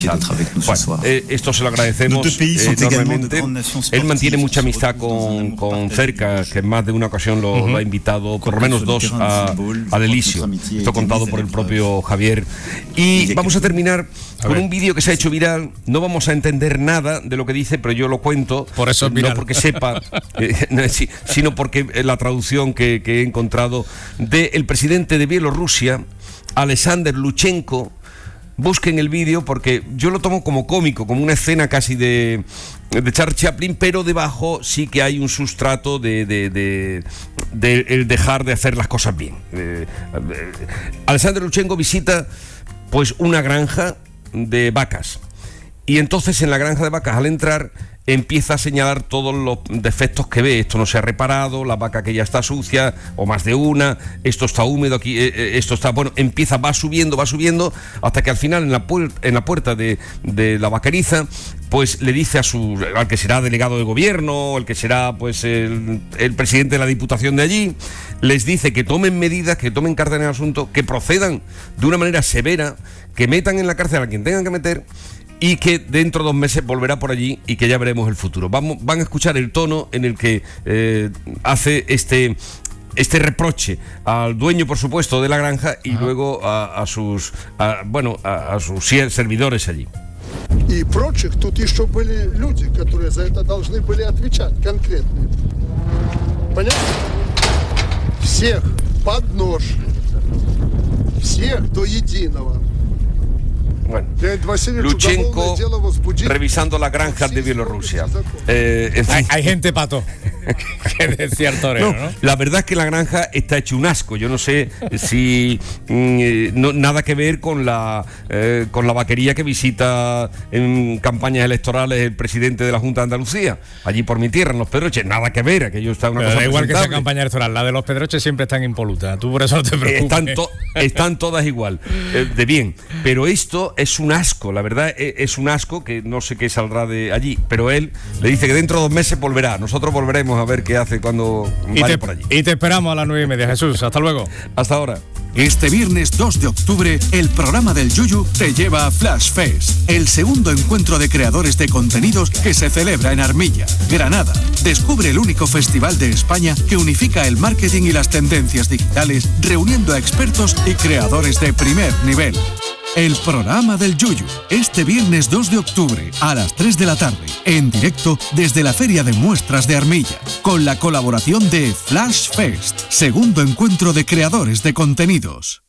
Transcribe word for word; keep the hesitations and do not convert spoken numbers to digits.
Bueno, eh, esto se lo agradecemos eh, enormemente. Él mantiene mucha amistad con, con Cerca, que en más de una ocasión lo, uh-huh. lo ha invitado, por lo menos dos, a, a Delisio. Esto contado por el propio Javier. Y vamos a terminar con un vídeo que se ha hecho viral. No vamos a entender nada de lo que dice, pero yo lo cuento. Por eso es viral. No porque sepa, eh, sino porque la traducción que, que he encontrado del presidente de Bielorrusia, Alexander Lukashenko. Busquen el vídeo porque yo lo tomo como cómico, como una escena casi de, de Charles Chaplin, pero debajo sí que hay un sustrato de, de, de, de el dejar de hacer las cosas bien. Eh, eh, Alexander Lukashenko visita pues una granja de vacas y entonces en la granja de vacas al entrar empieza a señalar todos los defectos que ve. Esto no se ha reparado, la vaca que ya está sucia, o más de una, esto está húmedo aquí, eh, esto está, bueno, empieza, va subiendo, va subiendo, hasta que al final en la, puer- en la puerta de, de la vaqueriza, pues le dice a su, al que será delegado de gobierno, el que será pues el, el presidente de la diputación de allí, les dice que tomen medidas, que tomen carta en el asunto, que procedan de una manera severa, que metan en la cárcel a quien tengan que meter, y que dentro de dos meses volverá por allí y que ya veremos el futuro. Vamos, van a escuchar el tono en el que eh, hace este, este reproche al dueño, por supuesto, de la granja y Ajá. luego a, a sus a, bueno a, a sus servidores allí. И прочих, тут еще были люди, которые за это должны были отвечать конкретно. Понятно? Всех под нож. Всех до единого. Bueno, Lukashenko revisando las granjas de Bielorrusia. Eh, en fin. hay, hay gente pato, que decía el torero, ¿no? ¿no? La verdad es que la granja está hecho un asco. Yo no sé si mm, no, nada que ver con la eh, con la vaquería que visita en campañas electorales el presidente de la Junta de Andalucía, allí por mi tierra, en Los Pedroches. Nada que ver, aquello está una Pero cosa da igual que sea presentable. campaña electoral, la de Los Pedroches siempre están impolutas. Tú por eso no te preocupes. Están, to- están todas igual, eh, de bien. Pero esto es un asco, la verdad es, es un asco que no sé qué saldrá de allí, pero él le dice que dentro de dos meses volverá. Nosotros volveremos a ver qué hace cuando y vaya te, por allí. Y te esperamos a las nueve y media, Jesús. Hasta luego. Hasta ahora. Este viernes dos de octubre, el programa del Yuyu te lleva a Flash Fest, el segundo encuentro de creadores de contenidos que se celebra en Armilla, Granada. Descubre el único festival de España que unifica el marketing y las tendencias digitales, reuniendo a expertos y creadores de primer nivel. El programa del Yuyu, este viernes dos de octubre a las tres de la tarde, en directo desde la Feria de Muestras de Armilla, con la colaboración de Flash Fest, segundo encuentro de creadores de contenidos.